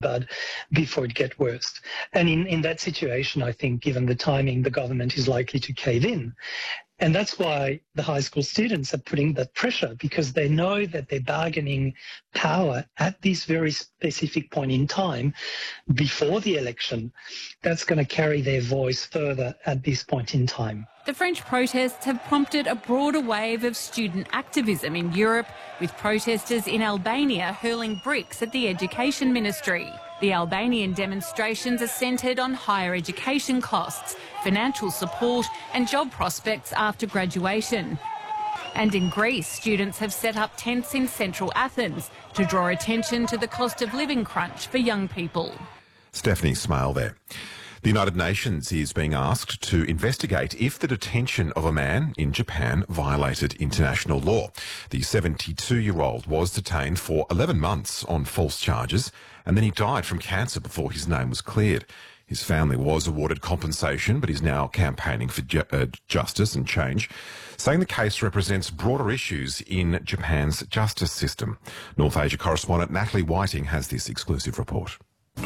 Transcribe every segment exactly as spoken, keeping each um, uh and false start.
bad before it gets worse. And in, in that situation, I think, given the timing, the government is likely to cave in. And that's why the high school students are putting that pressure, because they know that their bargaining power at this very specific point in time before the election, that's going to carry their voice further at this point in time. The French protests have prompted a broader wave of student activism in Europe, with protesters in Albania hurling bricks at the Education Ministry. The Albanian demonstrations are centred on higher education costs, financial support and job prospects after graduation. And in Greece, students have set up tents in central Athens to draw attention to the cost of living crunch for young people. Stephanie Smale there. The United Nations is being asked to investigate if the detention of a man in Japan violated international law. The seventy-two-year-old was detained for eleven months on false charges, and then he died from cancer before his name was cleared. His family was awarded compensation, but is now campaigning for ju- uh, justice and change, saying the case represents broader issues in Japan's justice system. North Asia correspondent Natalie Whiting has this exclusive report.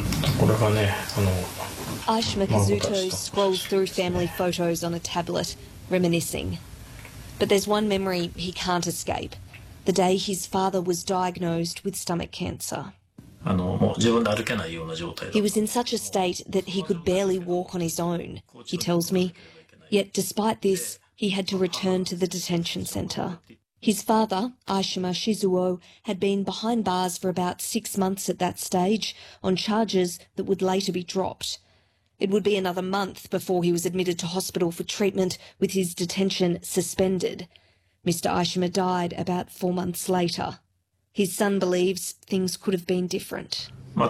Aishima Kazuto scrolls through family photos on a tablet, reminiscing. But there's one memory he can't escape: the day his father was diagnosed with stomach cancer. He was in such a state that he could barely walk on his own, he tells me. Yet despite this, he had to return to the detention centre. His father, Aishima Shizuo, had been behind bars for about six months at that stage on charges that would later be dropped. It would be another month before he was admitted to hospital for treatment, with his detention suspended. Mister Aishima died about four months later. His son believes things could have been different.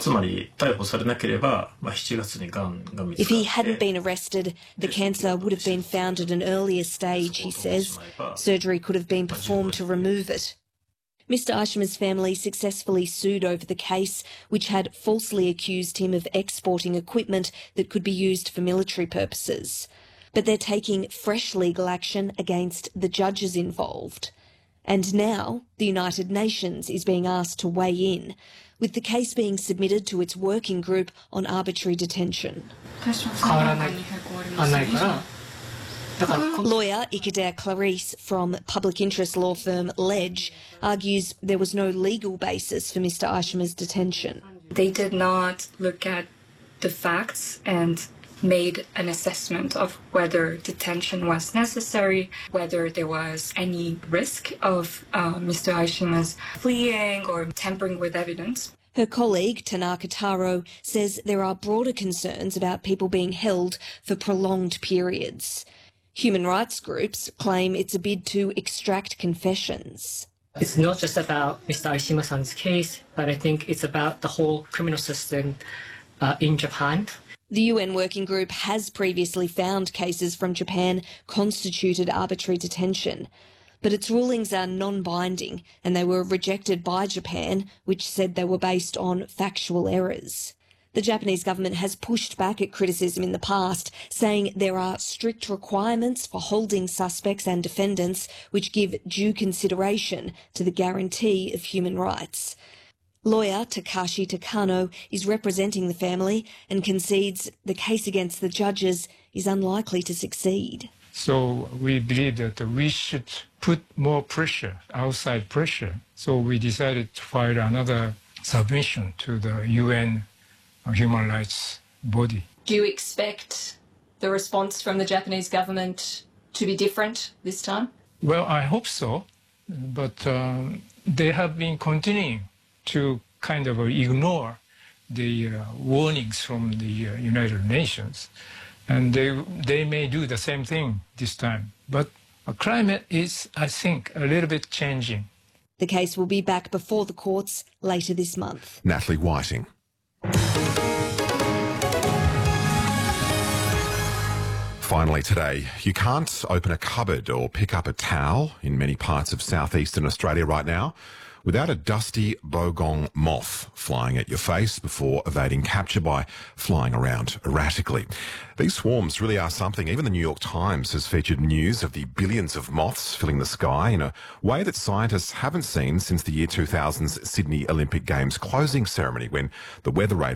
If he hadn't been arrested, the cancer would have been found at an earlier stage, he says. Surgery could have been performed to remove it. Mister Aishima's family successfully sued over the case, which had falsely accused him of exporting equipment that could be used for military purposes. But they're taking fresh legal action against the judges involved. And now the United Nations is being asked to weigh in, with the case being submitted to its working group on arbitrary detention. Lawyer Ikader Clarice from public interest law firm Ledge argues there was no legal basis for Mister Aishima's detention. They did not look at the facts and made an assessment of whether detention was necessary, whether there was any risk of uh, Mister Aishima's fleeing or tampering with evidence. Her colleague, Tanaka Taro, says there are broader concerns about people being held for prolonged periods. Human rights groups claim it's a bid to extract confessions. It's not just about Mister Aishima-san's case, but I think it's about the whole criminal system uh, in Japan. The U N Working Group has previously found cases from Japan constituted arbitrary detention, but its rulings are non-binding and they were rejected by Japan, which said they were based on factual errors. The Japanese government has pushed back at criticism in the past, saying there are strict requirements for holding suspects and defendants which give due consideration to the guarantee of human rights. Lawyer Takashi Takano is representing the family and concedes the case against the judges is unlikely to succeed. So we believe that we should put more pressure, outside pressure. So we decided to file another submission to the U N human rights body. Do you expect the response from the Japanese government to be different this time? Well, I hope so, but um, they have been continuing to kind of ignore the uh, warnings from the uh, United Nations. And they, they may do the same thing this time. But the climate is, I think, a little bit changing. The case will be back before the courts later this month. Natalie Whiting. Finally today, you can't open a cupboard or pick up a towel in many parts of southeastern Australia right now without a dusty bogong moth flying at your face before evading capture by flying around erratically. These swarms really are something. Even the New York Times has featured news of the billions of moths filling the sky in a way that scientists haven't seen since the year two thousand's Sydney Olympic Games closing ceremony, when the weather radar